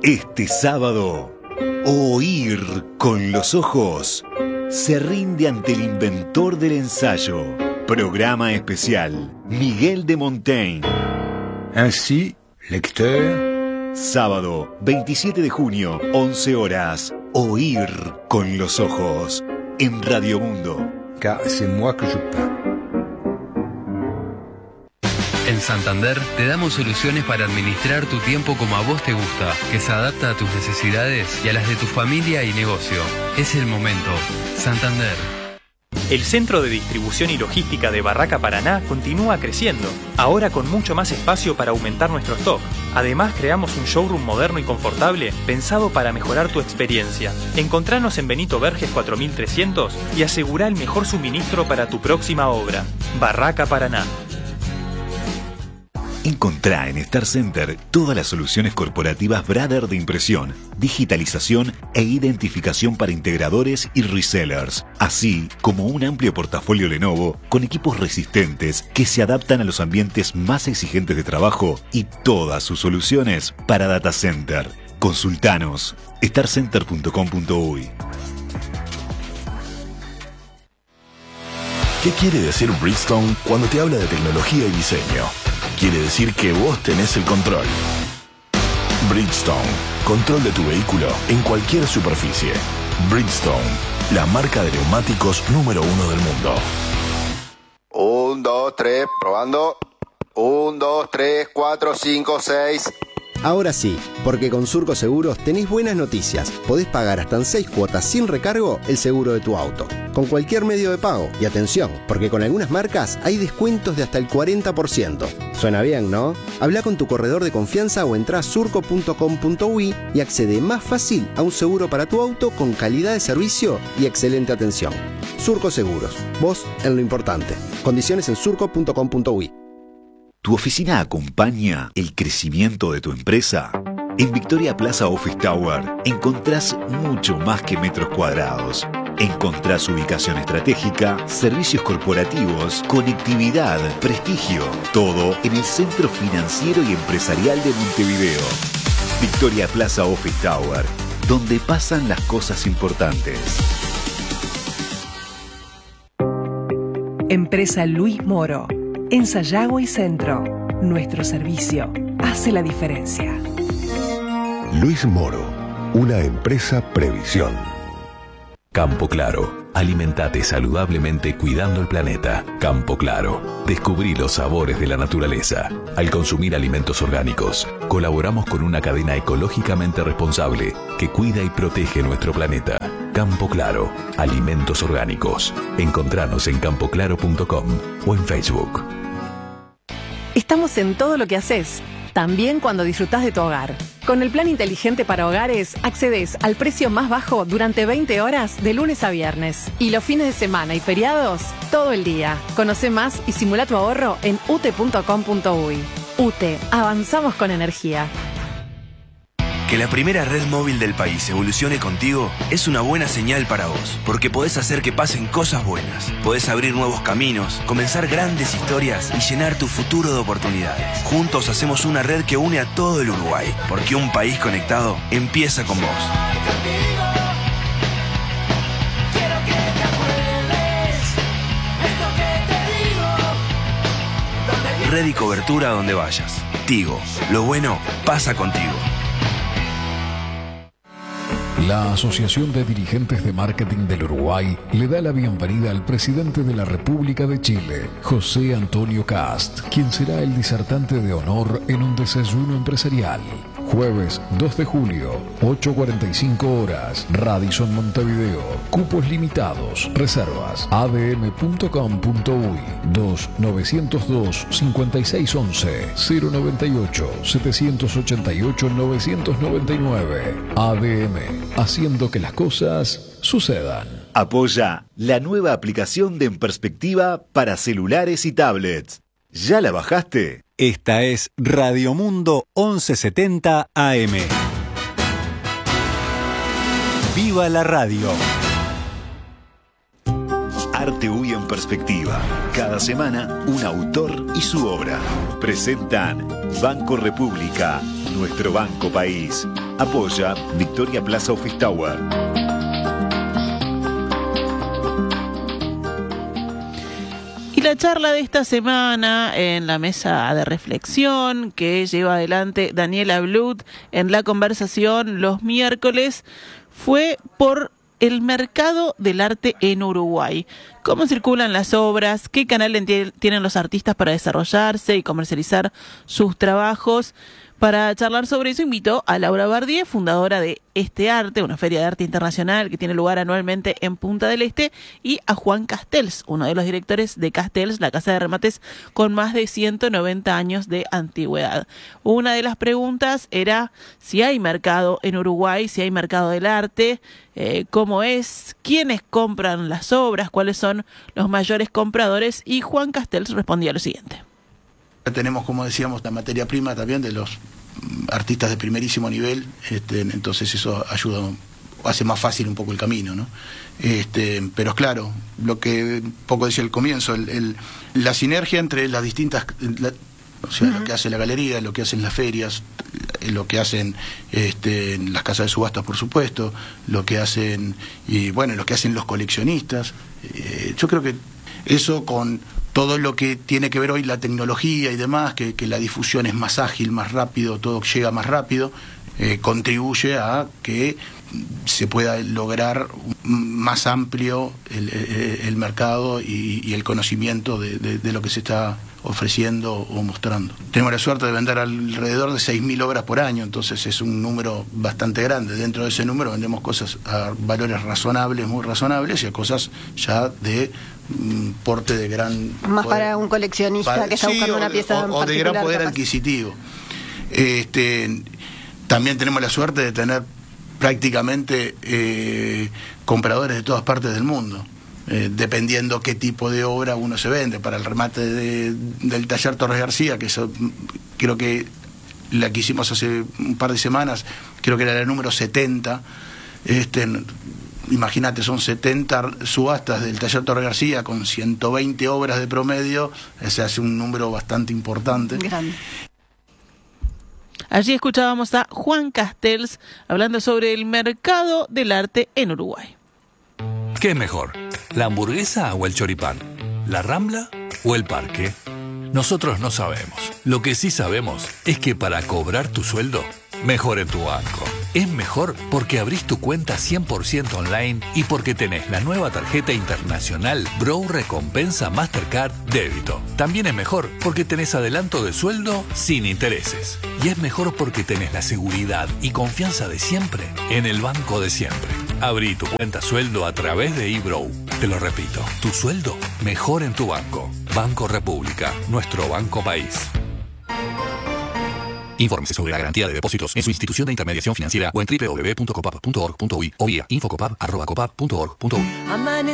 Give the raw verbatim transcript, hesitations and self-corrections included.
Este sábado, Oír con los ojos se rinde ante el inventor del ensayo. Programa especial, Miguel de Montaigne. Ainsi, lecteur. Sábado, veintisiete de junio, once horas. Oír con los ojos en Radio Mundo. Car c'est moi que je peins. En Santander te damos soluciones para administrar tu tiempo como a vos te gusta, que se adapta a tus necesidades y a las de tu familia y negocio. Es el momento. Santander. El Centro de Distribución y Logística de Barraca Paraná continúa creciendo, ahora con mucho más espacio para aumentar nuestro stock. Además, creamos un showroom moderno y confortable pensado para mejorar tu experiencia. Encontranos en Benito Verges cuatro mil trescientos y asegura el mejor suministro para tu próxima obra. Barraca Paraná. Encontrá en Star Center todas las soluciones corporativas Brother de impresión, digitalización e identificación para integradores y resellers, así como un amplio portafolio Lenovo con equipos resistentes que se adaptan a los ambientes más exigentes de trabajo y todas sus soluciones para data center. Consultanos star center punto com punto uy. ¿Qué quiere decir Bridgestone cuando te habla de tecnología y diseño? Quiere decir que vos tenés el control. Bridgestone, control de tu vehículo en cualquier superficie. Bridgestone, la marca de neumáticos número uno del mundo. Un, dos, tres, probando. Un, dos, tres, cuatro, cinco, seis. Ahora sí, porque con Surco Seguros tenés buenas noticias. Podés pagar hasta en seis cuotas sin recargo el seguro de tu auto, con cualquier medio de pago. Y atención, porque con algunas marcas hay descuentos de hasta el cuarenta por ciento. Suena bien, ¿no? Habla con tu corredor de confianza o entrá a surco punto com punto uy y accede más fácil a un seguro para tu auto con calidad de servicio y excelente atención. Surco Seguros, vos en lo importante. Condiciones en surco punto com punto uy. ¿Tu oficina acompaña el crecimiento de tu empresa? En Victoria Plaza Office Tower encontrás mucho más que metros cuadrados. Encontrás ubicación estratégica, servicios corporativos, conectividad, prestigio. Todo en el centro financiero y empresarial de Montevideo. Victoria Plaza Office Tower, donde pasan las cosas importantes. Empresa Luis Moro. En Sayago y Centro, nuestro servicio hace la diferencia. Luis Moro, una empresa Previsión. Campo Claro, alimentate saludablemente cuidando el planeta. Campo Claro, descubrí los sabores de la naturaleza. Al consumir alimentos orgánicos, colaboramos con una cadena ecológicamente responsable que cuida y protege nuestro planeta. Campo Claro, alimentos orgánicos. Encontranos en campo claro punto com o en Facebook. Estamos en todo lo que haces, también cuando disfrutás de tu hogar. Con el plan inteligente para hogares, accedes al precio más bajo durante veinte horas de lunes a viernes. Y los fines de semana y feriados, todo el día. Conoce más y simula tu ahorro en ute punto com punto uy. UTE, avanzamos con energía. Que la primera red móvil del país evolucione contigo es una buena señal para vos, porque podés hacer que pasen cosas buenas, podés abrir nuevos caminos, comenzar grandes historias y llenar tu futuro de oportunidades. Juntos hacemos una red que une a todo el Uruguay, porque un país conectado empieza con vos. Red y cobertura donde vayas. Tigo, lo bueno pasa contigo. La Asociación de Dirigentes de Marketing del Uruguay le da la bienvenida al presidente de la República de Chile, José Antonio Cast, quien será el disertante de honor en un desayuno empresarial. Jueves dos de julio, ocho cuarenta y cinco horas, Radisson Montevideo. Cupos limitados. Reservas a d m punto com punto uy dos nueve cero dos cinco seis once cero noventa y ocho setecientos ochenta y ocho novecientos noventa y nueve. A D M, haciendo que las cosas sucedan. Apoya la nueva aplicación de En Perspectiva para celulares y tablets. ¿Ya la bajaste? Esta es Radio Mundo once setenta A M. ¡Viva la radio! Arte U Y en Perspectiva. Cada semana, un autor y su obra. Presentan Banco República, nuestro banco país. Apoya Victoria Plaza Office Tower. Y la charla de esta semana en la mesa de reflexión que lleva adelante Daniela Blut en La Conversación los miércoles fue por el mercado del arte en Uruguay. ¿Cómo circulan las obras? ¿Qué canal tienen los artistas para desarrollarse y comercializar sus trabajos? Para charlar sobre eso invitó a Laura Bardier, fundadora de Este Arte, una feria de arte internacional que tiene lugar anualmente en Punta del Este, y a Juan Castells, uno de los directores de Castells, la casa de remates con más de ciento noventa años de antigüedad. Una de las preguntas era si hay mercado en Uruguay, si hay mercado del arte, eh, cómo es, quiénes compran las obras, cuáles son los mayores compradores, y Juan Castells respondía lo siguiente. Tenemos, como decíamos, la materia prima también de los artistas de primerísimo nivel, este, entonces eso ayuda, hace más fácil un poco el camino, ¿no? Este, pero es claro, lo que poco decía al comienzo, el, el, la sinergia entre las distintas, la, o sea, uh-huh. lo que hace la galería, lo que hacen las ferias, lo que hacen este, en las casas de subastas, por supuesto, lo que hacen, y bueno, lo que hacen los coleccionistas, eh, yo creo que eso con todo lo que tiene que ver hoy la tecnología y demás, que, que la difusión es más ágil, más rápido, todo llega más rápido, eh, contribuye a que se pueda lograr más amplio el, el, el mercado y, y el conocimiento de, de, de lo que se está ofreciendo o mostrando. Tenemos la suerte de vender alrededor de seis mil obras por año, entonces es un número bastante grande. Dentro de ese número vendemos cosas a valores razonables, muy razonables, y a cosas ya de un porte de gran... Más poder, para un coleccionista para, que está sí, buscando o, una pieza o, o de gran poder capaz. adquisitivo. Este, también tenemos la suerte de tener prácticamente eh, compradores de todas partes del mundo. Eh, dependiendo qué tipo de obra uno se vende. Para el remate de, del taller Torres García, que eso, creo que la que hicimos hace un par de semanas, creo que era la número setenta, este, imagínate, son setenta subastas del taller Torres García con ciento veinte obras de promedio, se hace un número bastante importante. Grande. Allí escuchábamos a Juan Castells hablando sobre el mercado del arte en Uruguay. ¿Qué es mejor? ¿La hamburguesa o el choripán? ¿La Rambla o el parque? Nosotros no sabemos. Lo que sí sabemos es que para cobrar tu sueldo, mejor en tu banco. Es mejor porque abrís tu cuenta cien por ciento online y porque tenés la nueva tarjeta internacional Brow Recompensa Mastercard Débito. También es mejor porque tenés adelanto de sueldo sin intereses. Y es mejor porque tenés la seguridad y confianza de siempre en el banco de siempre. Abrí tu cuenta sueldo a través de eBrow. Te lo repito, tu sueldo mejor en tu banco. Banco República, nuestro banco país. Infórmese sobre la garantía de depósitos en su institución de intermediación financiera o en doble u doble u doble u punto copap punto org punto uy o vía infocopap arroba copap punto org punto uy.